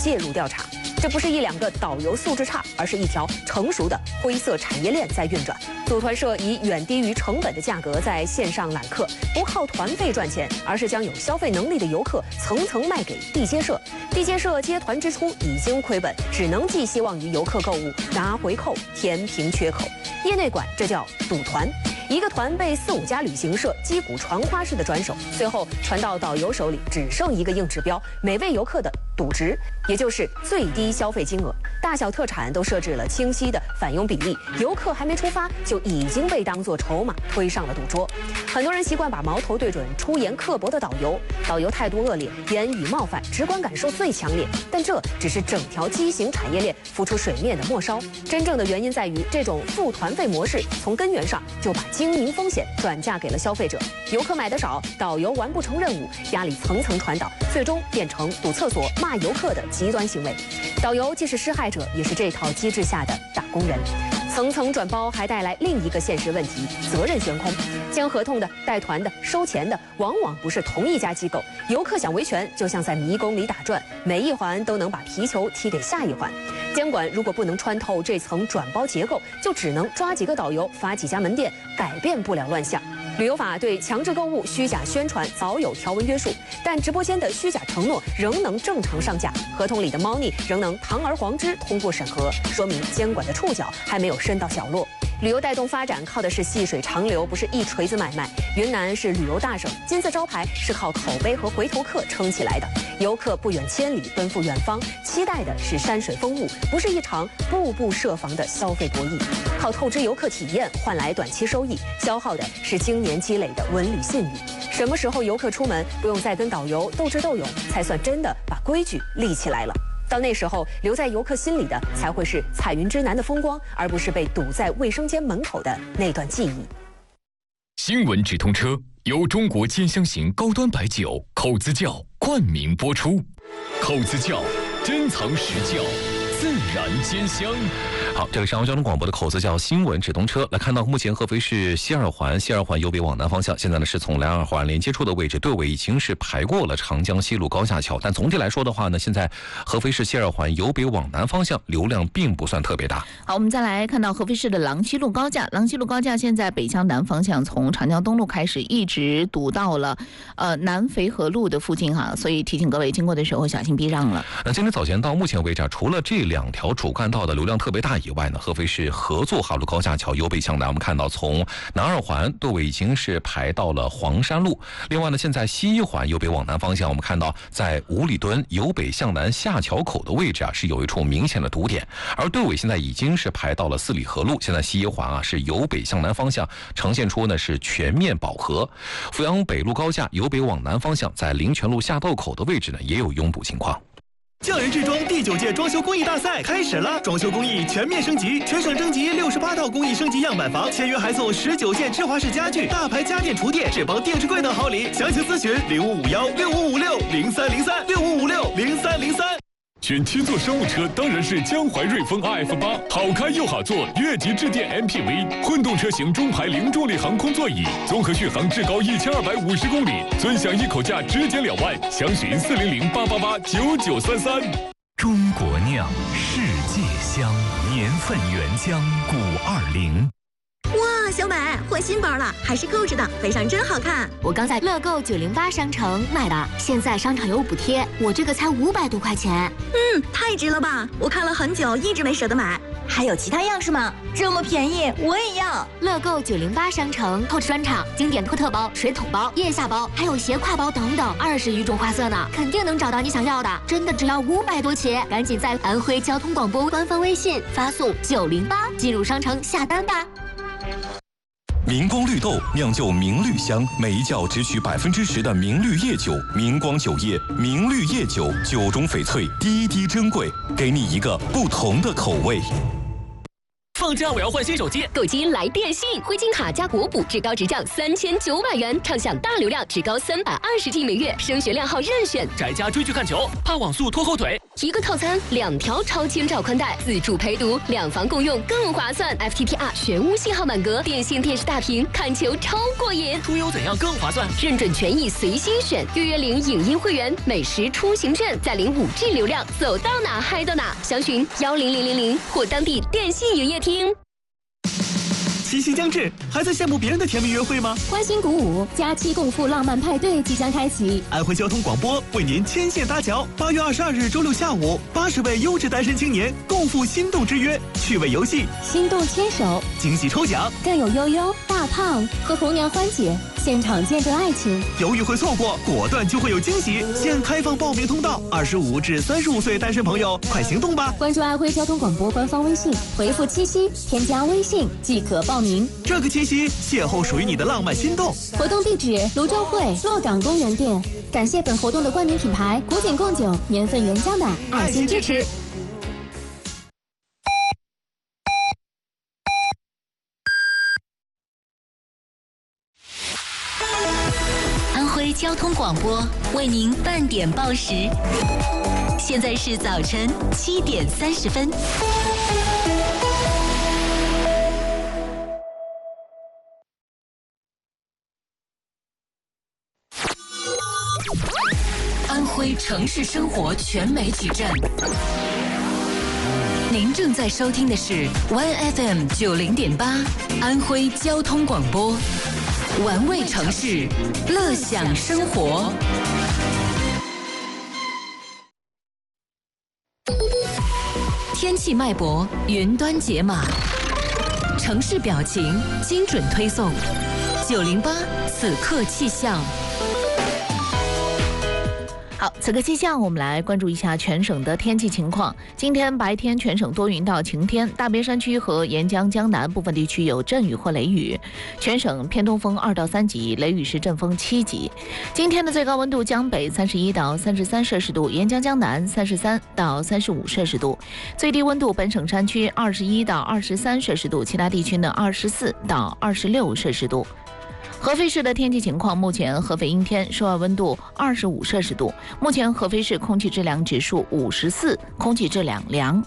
介入调查。这不是一两个导游素质差，而是一条成熟的灰色产业链在运转。组团社以远低于成本的价格在线上揽客，不靠团费赚钱，而是将有消费能力的游客层层卖给地接社。地接社接团支出已经亏本，只能寄希望于游客购物拿回扣，填平缺口。业内管这叫赌团。一个团被4、5家旅行社击鼓传花式的转手，最后传到导游手里，只剩一个硬指标：每位游客的赌值，也就是最低消费金额。大小特产都设置了清晰的返佣比例，游客还没出发就已经被当作筹码推上了赌桌。很多人习惯把矛头对准出言刻薄的导游，导游态度恶劣，言语冒犯，直观感受最强烈。但这只是整条畸形产业链浮出水面的末梢，真正的原因在于这种付团费模式从根源上就把经营风险转嫁给了消费者，游客买得少，导游完不成任务，压力层层传导，最终变成堵厕所、骂游客的极端行为。导游既是施害者，也是这套机制下的打工人。层层转包还带来另一个现实问题：责任悬空。签合同的、带团的、收钱的，往往不是同一家机构。游客想维权，就像在迷宫里打转，每一环都能把皮球踢给下一环。监管如果不能穿透这层转包结构，就只能抓几个导游，罚几家门店，改变不了乱象。旅游法对强制购物、虚假宣传早有条文约束，但直播间的虚假承诺仍能正常上架，合同里的猫腻仍能堂而皇之通过审核，说明监管的触角还没有伸到角落。旅游带动发展靠的是细水长流，不是一锤子买卖。云南是旅游大省，金字招牌是靠口碑和回头客撑起来的。游客不远千里奔赴远方，期待的是山水风物，不是一场步步设防的消费博弈。靠透支游客体验换来短期收益，消耗的是经年积累的文旅信誉。什么时候游客出门不用再跟导游斗智斗勇，才算真的把规矩立起来了？到那时候，留在游客心里的才会是彩云之南的风光，而不是被堵在卫生间门口的那段记忆。 新闻直通车由中国兼香型高端白酒口子窖冠名播出，口子窖珍藏实窖，自然兼香。好，这个上海交通广播的口子窖新闻直通车来看到，目前合肥市西二环由北往南方向，现在呢是从来二环连接处的位置，队尾已经是排过了长江西路高架桥，但总体来说的话呢，现在合肥市西二环由北往南方向流量并不算特别大。 好，我们再来看到合肥市的郎西路高架，郎西路高架现在北向南方向从长江东路开始一直堵到了南肥河路的附近哈，所以提醒各位经过的时候小心避让了。 那今天早前到目前为止，除了这2条主干道的流量特别大以外呢，合肥市合作哈路高架桥由北向南，我们看到从南二环队尾已经是排到了黄山路。另外呢，现在西一环由北往南方向，我们看到在五里墩由北向南下桥口的位置是有一处明显的堵点，而队尾现在已经是排到了4里河路。现在西一环是由北向南方向呈现出呢是全面饱和。阜阳北路高架由北往南方向，在灵泉路下道口的位置呢也有拥堵情况。 匠人制装第9届装修工艺大赛开始了，装修工艺全面升级，全省征集68套工艺升级样板房，签约还送19件芝华士家具、大牌家电厨电、智邦定制柜等好礼。详情咨询05516556030365560303。 选7座商务车当然是江淮瑞风 RF8， 好开又好坐，越级致电 MPV， 混动车型中排零重力航空座椅，综合续航至高1250公里，尊享一口价直减2万，详询40088889933。 中国酿，世界香，年份原浆520。 哇，小美换新包了，还是购置的，背上真好看。 我刚在乐购908商城买的，现在商场有补贴，我这个才500多块钱。 太值了吧！我看了很久，一直没舍得买。 还有其他样式吗？这么便宜，我也要。乐购908商城购置专场，经典托特包、水桶包、腋下包，还有斜挎包等等，20余种花色呢，肯定能找到你想要的。真的只要500多起，赶紧在安徽交通广播官方微信发送908进入商城下单吧。 明光绿豆酿就明绿香，每一窖只取10%的明绿叶酒。明光酒业明绿叶酒，酒中翡翠，滴滴珍贵，给你一个不同的口味。 放假我要换新手机， 购机来电信，灰金卡加国补，至高直降3900元，畅享大流量，至高320G 每月，升学靓号任选。 宅家追剧看球，怕网速拖后腿。 一个套餐2条超千兆宽带，自助陪读，2房共用更划算。FTTR 全屋信号满格，电信电视大屏，看球超过瘾。 出游怎样更划算？ 认准权益随心选，预约领影音会员，每时出行证，再领5G 流量，走到哪嗨到哪。详询10000或当地电信营业厅。 七夕将至，还在羡慕别人的甜蜜约会吗？ 欢欣鼓舞，假期共赴浪漫派对即将开启。 安徽交通广播为您牵线搭桥。8月22日周六下午，80位优质单身青年共赴心动之约，趣味游戏， 心动牵手， 惊喜抽奖， 更有悠悠、大胖和红娘欢姐现场见证爱情。 犹豫会错过，果断就会有惊喜。现开放报名通道，25至35岁单身朋友快行动吧！ 关注安徽交通广播官方微信，回复七夕，添加微信即可报名。 这个七夕，邂逅属于你的浪漫心动。 活动地址：泸州会洛港公园店。感谢本活动的冠名品牌古井贡酒年份原浆奶爱心支持。 安徽交通广播为您半点报时，现在是早晨7点30分。安徽城市生活全媒体站，您正在收听的是 YFM 90.8安徽交通广播，玩味城市，乐享生活。天气脉搏，云端解码，城市表情，精准推送。908此刻气象。 好，此刻气象，我们来关注一下全省的天气情况。今天白天全省多云到晴天，大别山区和沿江江南部分地区有阵雨或雷雨，全省偏东风2到3级，雷雨时阵风7级。今天的最高温度，江北31到33摄氏度，沿江江南33到35摄氏度，最低温度本省山区21到23摄氏度，其他地区呢24到26摄氏度。合肥市的天气情况，目前合肥阴天，室外温度25摄氏度。目前合肥市空气质量指数54，空气质量良。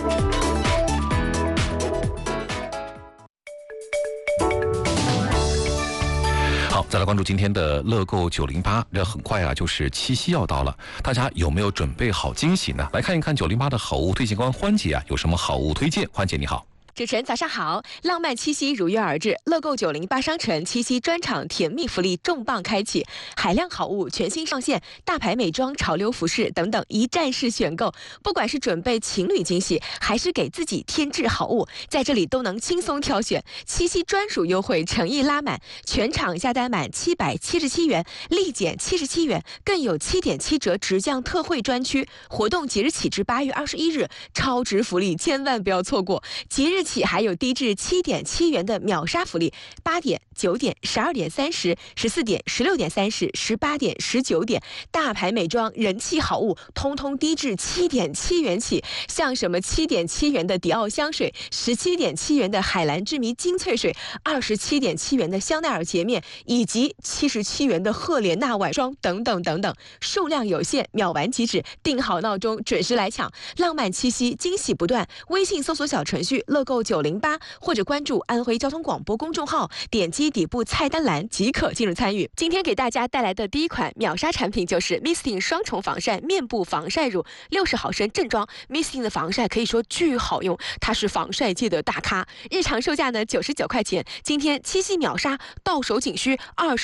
好，再来关注今天的乐购908，这很快啊，就是七夕要到了，大家有没有准备好惊喜呢？来看一看908的好物推荐官欢姐啊，有什么好物推荐？欢姐你好。 主持人早上好，浪漫七夕如约而至，乐购908商城七夕专场甜蜜福利重磅开启，海量好物全新上线，大牌美妆、潮流服饰等等一站式选购，不管是准备情侣惊喜，还是给自己添置好物，在这里都能轻松挑选。七夕专属优惠诚意拉满，全场下单满777元，立减77元，更有7.7折直降特惠专区。活动即日起至8月21日，超值福利千万不要错过。即日起还有低至7.7元的秒杀福利，8点、9点、12点30、14点、16点30、18点、19点，大牌美妆、人气好物，通通低至7.7元起。像什么7.7元的迪奥香水，17.7元的海蓝之谜精粹水，27.7元的香奈儿洁面，以及77元的赫莲娜晚霜等等等等，数量有限，秒完即止，定好闹钟，准时来抢。浪漫七夕，惊喜不断。微信搜索小程序乐购908，或者关注安徽交通广播公众号，点击底部菜单栏即可进入参与。今天给大家带来的第一款秒杀产品就是 Misting 双重防晒面部防晒乳，60毫升正装。Misting 的防晒可以说巨好用，它是防晒界的大咖。日常售价呢99块钱，今天七夕秒杀，到手仅需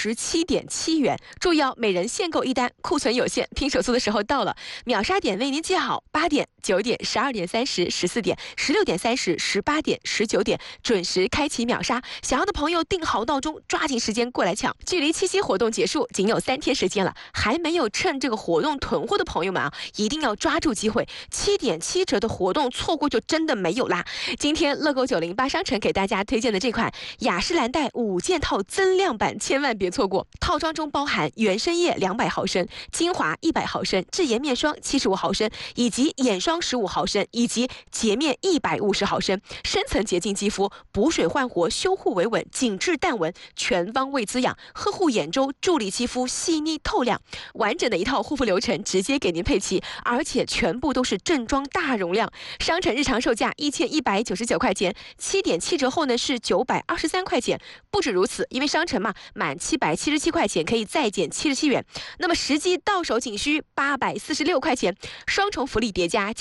27.7元。注意哦，每人限购一单，库存有限，拼手速的时候到了。秒杀点为您记好：8点、9点、12点30、14点、16点30、18点、19点，准时开启秒杀。想要的朋友定好闹钟，抓紧时间过来抢。距离七夕活动结束仅有3天时间了，还没有趁这个活动囤货的朋友们啊，一定要抓住机会，7.7折的活动错过就真的没有啦。今天乐购908商城给大家推荐的这款雅诗兰黛5件套增量版，千万别错过。套装中包含原生液200毫升、精华100毫升、智颜面霜75毫升，以及眼霜15毫升，以及洁面150毫升。 深层洁净肌肤，补水焕活，修护维稳，紧致淡纹，全方位滋养，呵护眼周，助力肌肤细腻透亮。完整的一套护肤流程直接给您配齐，而且全部都是正装大容量。商城日常售价1199块钱，7点7折后呢是923块钱。不止如此，因为商城嘛，满777块钱可以再减77元，那么实际到手仅需846块钱，双重福利叠加。